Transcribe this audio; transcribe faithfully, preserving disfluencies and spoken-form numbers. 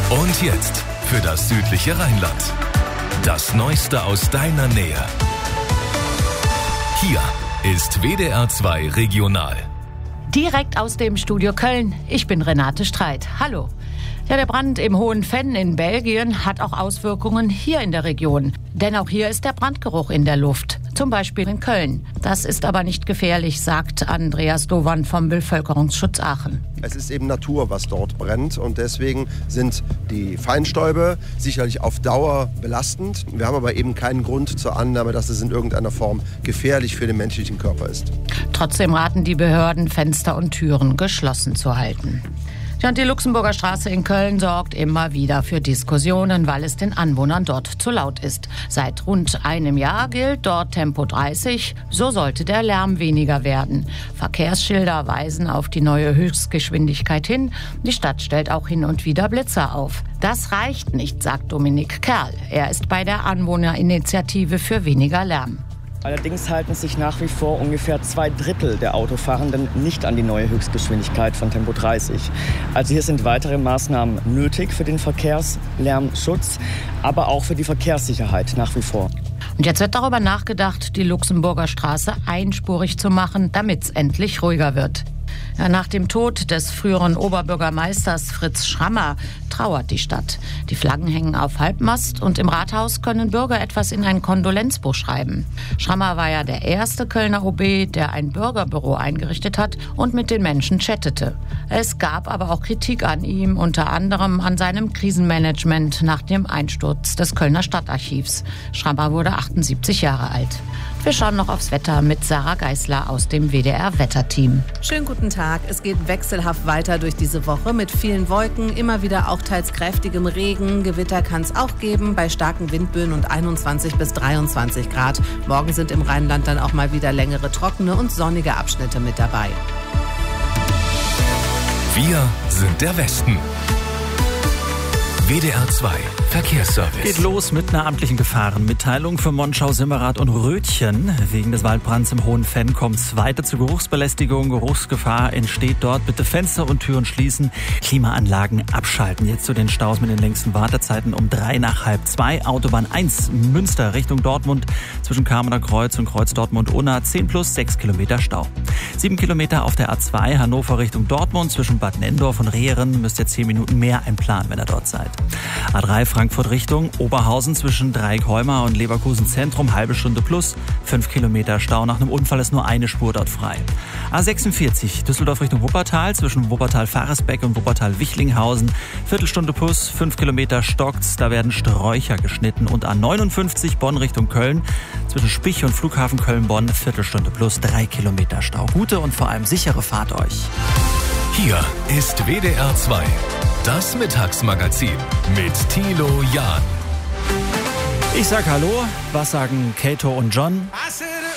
Und jetzt für das südliche Rheinland. Das Neueste aus deiner Nähe. Hier ist W D R zwei Regional. Direkt aus dem Studio Köln. Ich bin Renate Streit. Hallo. Ja, der Brand im Hohen Venn in Belgien hat auch Auswirkungen hier in der Region. Denn auch hier ist der Brandgeruch in der Luft. Zum Beispiel in Köln. Das ist aber nicht gefährlich, sagt Andreas Dovan vom Bevölkerungsschutz Aachen. Es ist eben Natur, was dort brennt, und deswegen sind die Feinstäube sicherlich auf Dauer belastend. Wir haben aber eben keinen Grund zur Annahme, dass es in irgendeiner Form gefährlich für den menschlichen Körper ist. Trotzdem raten die Behörden, Fenster und Türen geschlossen zu halten. Ja, und die Luxemburger Straße in Köln sorgt immer wieder für Diskussionen, weil es den Anwohnern dort zu laut ist. Seit rund einem Jahr gilt dort Tempo dreißig, so sollte der Lärm weniger werden. Verkehrsschilder weisen auf die neue Höchstgeschwindigkeit hin. Die Stadt stellt auch hin und wieder Blitzer auf. Das reicht nicht, sagt Dominik Kerl. Er ist bei der Anwohnerinitiative für weniger Lärm. Allerdings halten sich nach wie vor ungefähr zwei Drittel der Autofahrenden nicht an die neue Höchstgeschwindigkeit von Tempo dreißig. Also hier sind weitere Maßnahmen nötig für den Verkehrslärmschutz, aber auch für die Verkehrssicherheit nach wie vor. Und jetzt wird darüber nachgedacht, die Luxemburger Straße einspurig zu machen, damit es endlich ruhiger wird. Ja, nach dem Tod des früheren Oberbürgermeisters Fritz Schrammer trauert die Stadt. Die Flaggen hängen auf Halbmast und im Rathaus können Bürger etwas in ein Kondolenzbuch schreiben. Schrammer war ja der erste Kölner O B, der ein Bürgerbüro eingerichtet hat und mit den Menschen chattete. Es gab aber auch Kritik an ihm, unter anderem an seinem Krisenmanagement nach dem Einsturz des Kölner Stadtarchivs. Schrammer wurde achtundsiebzig Jahre alt. Wir schauen noch aufs Wetter mit Sarah Geisler aus dem W D R-Wetterteam. Schönen guten Tag. Es geht wechselhaft weiter durch diese Woche mit vielen Wolken, immer wieder auch teils kräftigem Regen. Gewitter kann es auch geben bei starken Windböen und einundzwanzig bis dreiundzwanzig Grad. Morgen sind im Rheinland dann auch mal wieder längere, trockene und sonnige Abschnitte mit dabei. Wir sind der Westen. W D R zwei Verkehrsservice. Geht los mit einer amtlichen Gefahrenmitteilung für Monschau, Simmerath und Rötchen. Wegen des Waldbrands im Hohen Venn kommt es weiter zu Geruchsbelästigung. Geruchsgefahr entsteht dort. Bitte Fenster und Türen schließen, Klimaanlagen abschalten. Jetzt zu den Staus mit den längsten Wartezeiten um drei nach halb zwei. Autobahn eins Münster Richtung Dortmund zwischen Kamener Kreuz und Kreuz Dortmund-Unna. zehn plus sechs Kilometer Stau. sieben Kilometer auf der A zwei Hannover Richtung Dortmund zwischen Bad Nendorf und Rehren. Müsst ihr zehn Minuten mehr einplanen, wenn ihr dort seid. A drei Frankfurt Richtung Oberhausen zwischen Dreieck-Heumar und Leverkusen Zentrum, halbe Stunde plus, fünf Kilometer Stau. Nach einem Unfall ist nur eine Spur dort frei. A sechsundvierzig Düsseldorf Richtung Wuppertal zwischen Wuppertal-Faresbeck und Wuppertal-Wichlinghausen, Viertelstunde plus, fünf Kilometer stockt's, da werden Sträucher geschnitten. Und A neunundfünfzig Bonn Richtung Köln zwischen Spich und Flughafen Köln-Bonn, Viertelstunde plus, drei Kilometer Stau. Gute und vor allem sichere Fahrt euch. Hier ist W D R zwei. Das Mittagsmagazin mit Thilo Jahn. Ich sag Hallo, was sagen Kato und John? I said